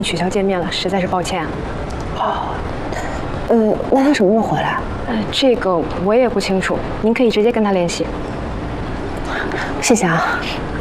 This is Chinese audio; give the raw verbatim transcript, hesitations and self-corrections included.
取消见面了，实在是抱歉。 哦，呃，那他什么时候回来？ 呃，这个我也不清楚，您可以直接跟他联系。 谢谢啊。